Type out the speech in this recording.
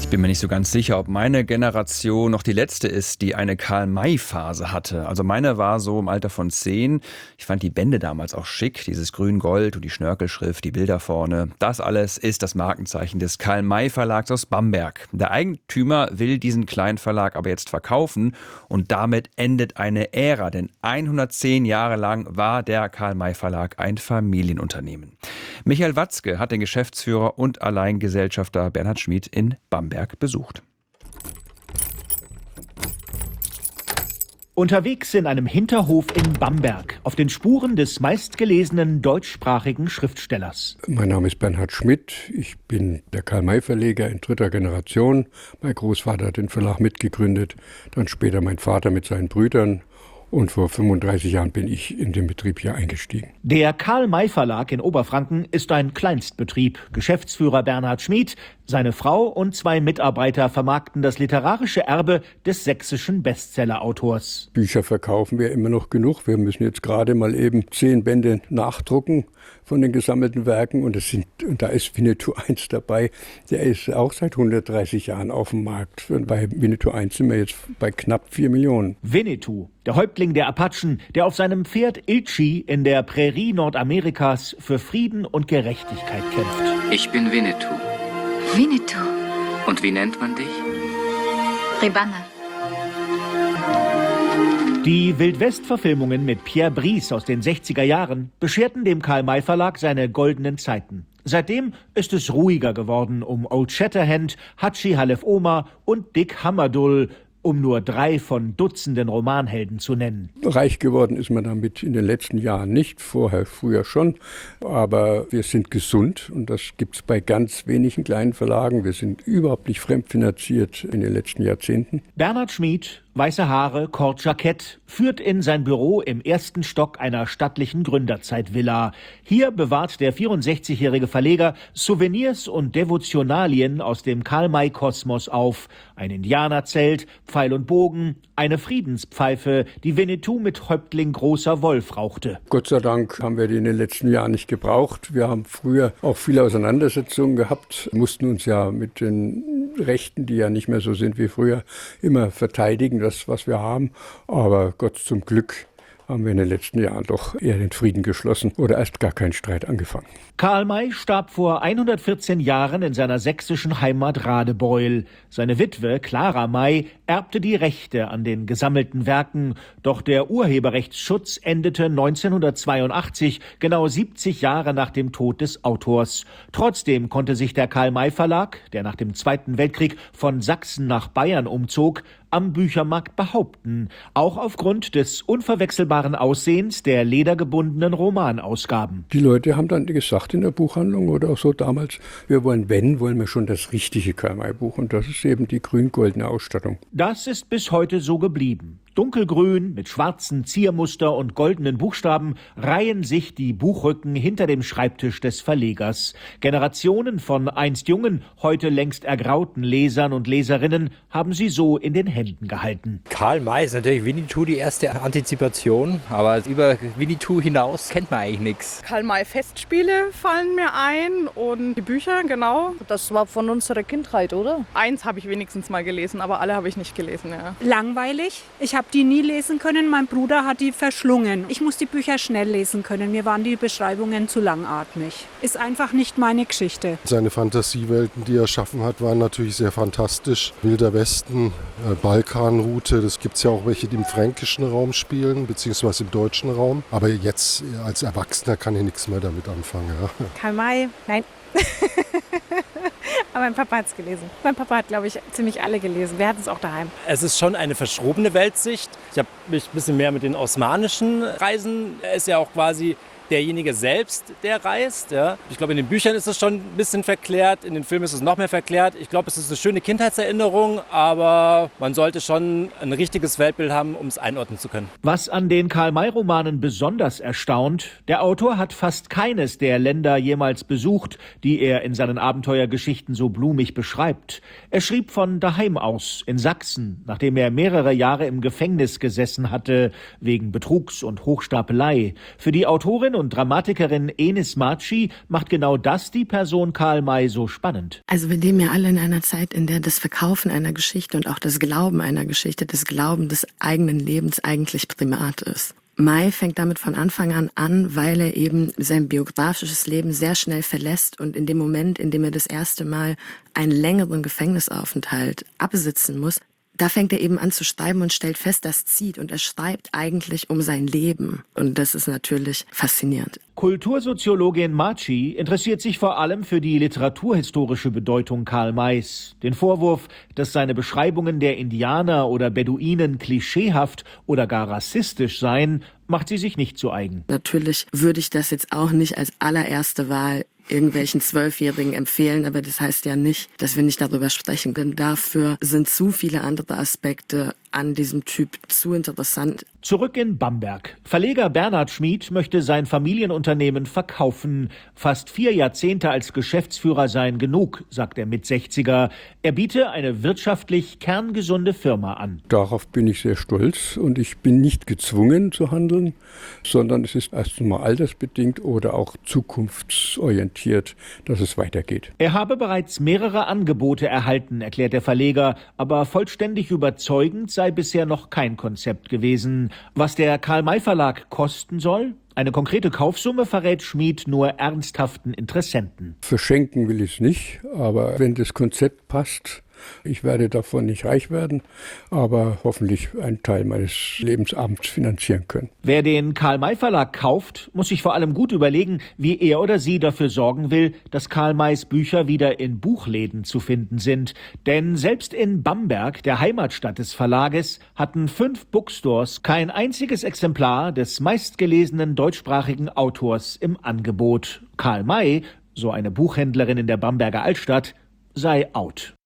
Ich bin mir nicht so ganz sicher, ob meine Generation noch die letzte ist, die eine Karl-May-Phase hatte. Also meine war so im Alter von 10. Ich fand die Bände damals auch schick, dieses Grün-Gold und die Schnörkelschrift, die Bilder vorne. Das alles ist das Markenzeichen des Karl-May-Verlags aus Bamberg. Der Eigentümer will diesen kleinen Verlag aber jetzt verkaufen und damit endet eine Ära, denn 110 Jahre lang war der Karl-May-Verlag ein Familienunternehmen. Michael Watzke hat den Geschäftsführer und Alleingesellschafter Bernhard Schmid in Bamberg besucht. Unterwegs in einem Hinterhof in Bamberg, auf den Spuren des meistgelesenen deutschsprachigen Schriftstellers. Mein Name ist Bernhard Schmid, ich bin der Karl-May-Verleger in 3. Generation. Mein Großvater hat den Verlag mitgegründet, dann später mein Vater mit seinen Brüdern. Und vor 35 Jahren bin ich in den Betrieb hier eingestiegen. Der Karl-May-Verlag in Oberfranken ist ein Kleinstbetrieb. Geschäftsführer Bernhard Schmid, seine Frau und 2 Mitarbeiter vermarkten das literarische Erbe des sächsischen Bestseller-Autors. Bücher verkaufen wir immer noch genug. Wir müssen jetzt gerade mal eben 10 Bände nachdrucken von den gesammelten Werken. Und da ist Winnetou 1 dabei. Der ist auch seit 130 Jahren auf dem Markt. Bei Winnetou 1 sind wir jetzt bei knapp 4 Millionen. Winnetou, der Häuptling der Apachen, der auf seinem Pferd Ilchi in der Prärie Nordamerikas für Frieden und Gerechtigkeit kämpft. Ich bin Winnetou. Winnetou. Und wie nennt man dich? Ribanna. Die Wildwest-Verfilmungen mit Pierre Brice aus den 60er Jahren bescherten dem Karl-May-Verlag seine goldenen Zeiten. Seitdem ist es ruhiger geworden um Old Shatterhand, Hatschi Halef Omar und Dick Hammerdull, um nur 3 von Dutzenden Romanhelden zu nennen. Reich geworden ist man damit in den letzten Jahren nicht, früher schon. Aber wir sind gesund und das gibt es bei ganz wenigen kleinen Verlagen. Wir sind überhaupt nicht fremdfinanziert in den letzten Jahrzehnten. Bernhard Schmid, weiße Haare, Kordjackett, führt in sein Büro im 1. Stock einer stattlichen Gründerzeitvilla. Hier bewahrt der 64-jährige Verleger Souvenirs und Devotionalien aus dem Karl-May-Kosmos auf. Ein Indianerzelt, Pfeil und Bogen, eine Friedenspfeife, die Winnetou mit Häuptling Großer Wolf rauchte. Gott sei Dank haben wir die in den letzten Jahren nicht gebraucht. Wir haben früher auch viele Auseinandersetzungen gehabt, mussten uns ja mit den Rechten, die ja nicht mehr so sind wie früher, immer verteidigen, das, was wir haben. Aber Gott zum Glück haben wir in den letzten Jahren doch eher den Frieden geschlossen oder erst gar keinen Streit angefangen. Karl May starb vor 114 Jahren in seiner sächsischen Heimat Radebeul. Seine Witwe Clara May erbte die Rechte an den gesammelten Werken. Doch der Urheberrechtsschutz endete 1982, genau 70 Jahre nach dem Tod des Autors. Trotzdem konnte sich der Karl-May-Verlag, der nach dem Zweiten Weltkrieg von Sachsen nach Bayern umzog, am Büchermarkt behaupten, auch aufgrund des unverwechselbaren Aussehens der ledergebundenen Romanausgaben. Die Leute haben dann gesagt in der Buchhandlung oder auch so damals, wollen wir schon das richtige Karl-May-Buch und das ist eben die grün-goldene Ausstattung. Das ist bis heute so geblieben. Dunkelgrün mit schwarzen Ziermuster und goldenen Buchstaben reihen sich die Buchrücken hinter dem Schreibtisch des Verlegers. Generationen von einst jungen, heute längst ergrauten Lesern und Leserinnen haben sie so in den Händen gehalten. Karl May ist natürlich Winnetou die erste Antizipation, aber über Winnetou hinaus kennt man eigentlich nichts. Karl-May-Festspiele fallen mir ein und die Bücher, genau. Das war von unserer Kindheit, oder? 1 habe ich wenigstens mal gelesen, aber alle habe ich nicht gelesen, ja. Langweilig. Ich habe die nie lesen können. Mein Bruder hat die verschlungen. Ich muss die Bücher schnell lesen können. Mir waren die Beschreibungen zu langatmig. Ist einfach nicht meine Geschichte. Seine Fantasiewelten, die er erschaffen hat, waren natürlich sehr fantastisch. Wilder Westen, Balkanroute, das gibt es ja auch welche, die im fränkischen Raum spielen, beziehungsweise im deutschen Raum. Aber jetzt als Erwachsener kann ich nichts mehr damit anfangen. Ja. Karl May, nein. Aber mein Papa hat es gelesen. Mein Papa hat, glaube ich, ziemlich alle gelesen. Wir hatten es auch daheim. Es ist schon eine verschrobene Weltsicht. Ich habe mich ein bisschen mehr mit den osmanischen Reisen. Er ist ja auch quasi derjenige selbst, der reist. Ja. Ich glaube, in den Büchern ist es schon ein bisschen verklärt, in den Filmen ist es noch mehr verklärt. Ich glaube, es ist eine schöne Kindheitserinnerung, aber man sollte schon ein richtiges Weltbild haben, um es einordnen zu können. Was an den Karl-May-Romanen besonders erstaunt, der Autor hat fast keines der Länder jemals besucht, die er in seinen Abenteuergeschichten so blumig beschreibt. Er schrieb von daheim aus, in Sachsen, nachdem er mehrere Jahre im Gefängnis gesessen hatte, wegen Betrugs und Hochstapelei. Für die Autorin und Dramatikerin Enis Marci macht genau das die Person Karl May so spannend. Also wir leben ja alle in einer Zeit, in der das Verkaufen einer Geschichte und auch das Glauben einer Geschichte, das Glauben des eigenen Lebens eigentlich Primat ist. May fängt damit von Anfang an, weil er eben sein biografisches Leben sehr schnell verlässt und in dem Moment, in dem er das erste Mal einen längeren Gefängnisaufenthalt absitzen muss, da fängt er eben an zu schreiben und stellt fest, das zieht. Und er schreibt eigentlich um sein Leben. Und das ist natürlich faszinierend. Kultursoziologin Marci interessiert sich vor allem für die literaturhistorische Bedeutung Karl Mays. Den Vorwurf, dass seine Beschreibungen der Indianer oder Beduinen klischeehaft oder gar rassistisch seien, macht sie sich nicht zu eigen. Natürlich würde ich das jetzt auch nicht als allererste Wahl irgendwelchen 12-Jährigen empfehlen, aber das heißt ja nicht, dass wir nicht darüber sprechen, denn dafür sind zu viele andere Aspekte an diesem Typ zu interessant. Zurück in Bamberg. Verleger Bernhard Schmid möchte sein Familienunternehmen verkaufen. Fast 4 Jahrzehnte als Geschäftsführer seien genug, sagt der Mit-60er. Er biete eine wirtschaftlich kerngesunde Firma an. Darauf bin ich sehr stolz und ich bin nicht gezwungen zu handeln, sondern es ist erst einmal altersbedingt oder auch zukunftsorientiert, dass es weitergeht. Er habe bereits mehrere Angebote erhalten, erklärt der Verleger, aber vollständig überzeugend sei bisher noch kein Konzept gewesen. Was der Karl-May-Verlag kosten soll? Eine konkrete Kaufsumme verrät Schmid nur ernsthaften Interessenten. Verschenken will ich es nicht, aber wenn das Konzept passt, ich werde davon nicht reich werden, aber hoffentlich einen Teil meines Lebensabends finanzieren können. Wer den Karl-May-Verlag kauft, muss sich vor allem gut überlegen, wie er oder sie dafür sorgen will, dass Karl Mays Bücher wieder in Buchläden zu finden sind. Denn selbst in Bamberg, der Heimatstadt des Verlages, hatten 5 Bookstores kein einziges Exemplar des meistgelesenen deutschsprachigen Autors im Angebot. Karl May, so eine Buchhändlerin in der Bamberger Altstadt, sei out.